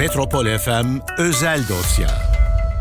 Metropol FM özel dosya.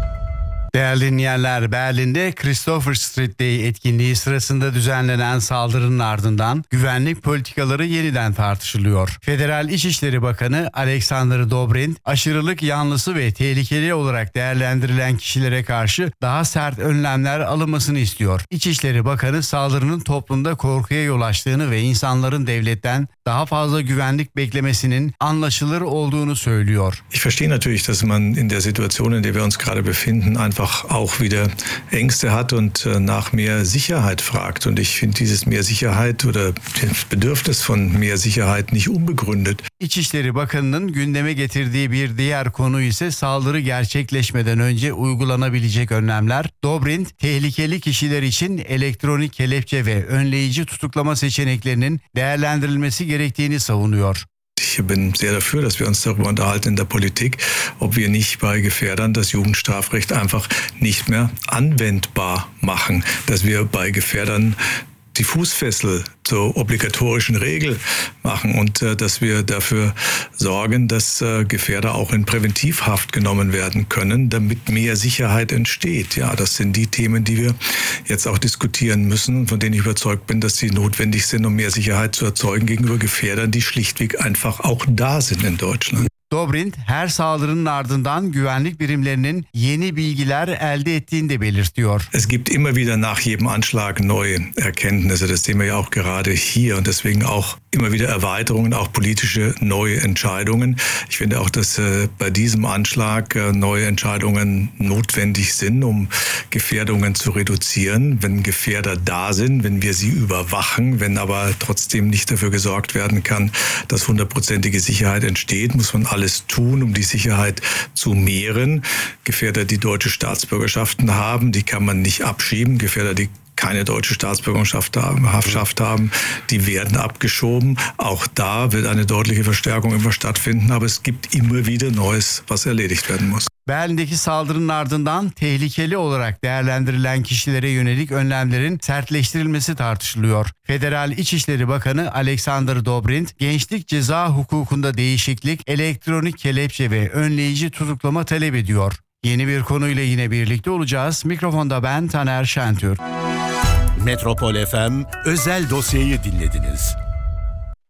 Değerli dinleyenler, Berlin'de Christopher Street Day etkinliği sırasında düzenlenen saldırının ardından güvenlik politikaları yeniden tartışılıyor. Federal İçişleri Bakanı Alexander Dobrindt, aşırılık yanlısı ve tehlikeli olarak değerlendirilen kişilere karşı daha sert önlemler alınmasını istiyor. İçişleri Bakanı saldırının toplumda korkuya yol açtığını ve insanların devletten daha fazla güvenlik beklemesinin anlaşılır olduğunu söylüyor. Ich verstehe natürlich, dass man in der Situation, in der wir uns gerade befinden, einfach auch wieder Ängste hat und nach mehr Sicherheit fragt. Und ich finde dieses mehr Sicherheit oder das Bedürfnis von mehr Sicherheit nicht unbegründet. İçişleri Bakanı'nın gündeme getirdiği bir diğer konu ise saldırı gerçekleşmeden önce uygulanabilecek önlemler. Dobrindt, tehlikeli kişiler için elektronik kelepçe ve önleyici tutuklama seçeneklerinin değerlendirilmesi gerektiğini savunuyor. Ich bin sehr dafür, dass wir uns darüber unterhalten in der Politik, ob wir nicht bei Gefährdern das Jugendstrafrecht einfach nicht mehr anwendbar machen, dass wir bei Gefährdern die Fußfessel zur obligatorischen Regel machen und dass wir dafür sorgen, dass Gefährder auch in Präventivhaft genommen werden können, damit mehr Sicherheit entsteht. Ja, das sind die Themen, die wir jetzt auch diskutieren müssen und von denen ich überzeugt bin, dass sie notwendig sind, um mehr Sicherheit zu erzeugen gegenüber Gefährdern, die schlichtweg einfach auch da sind in Deutschland. Dobrindt, her saldırının ardından güvenlik birimlerinin yeni bilgiler elde ettiğini de belirtiyor. Es gibt immer wieder nach jedem Anschlag neue Erkenntnisse. Das sehen wir ja auch gerade hier und deswegen auch immer wieder Erweiterungen, auch politische neue Entscheidungen. Ich finde auch, dass bei diesem Anschlag neue Entscheidungen notwendig sind, um Gefährdungen zu reduzieren. Wenn Gefährder da sind, wenn wir sie überwachen, wenn aber trotzdem nicht dafür gesorgt werden kann, dass 100%ige Sicherheit entsteht, muss man alles tun, um die Sicherheit zu mehren. Gefährder, die deutsche Staatsbürgerschaften haben, die kann man nicht abschieben. Gefährder, die keine deutsche Staatsbürgerschaft haben, die werden abgeschoben. Auch da wird eine deutliche Verstärkung immer stattfinden, aber es gibt immer wieder Neues, was erledigt werden muss. Berlin'deki saldırının ardından tehlikeli olarak değerlendirilen kişilere yönelik önlemlerin sertleştirilmesi tartışılıyor. Federal İçişleri Bakanı Alexander Dobrindt, gençlik ceza hukukunda değişiklik, elektronik kelepçe ve önleyici tutuklama talep ediyor. Yeni bir konuyla yine birlikte olacağız. Mikrofonda ben Taner Şentürk. Metropol FM özel dosyayı dinlediniz.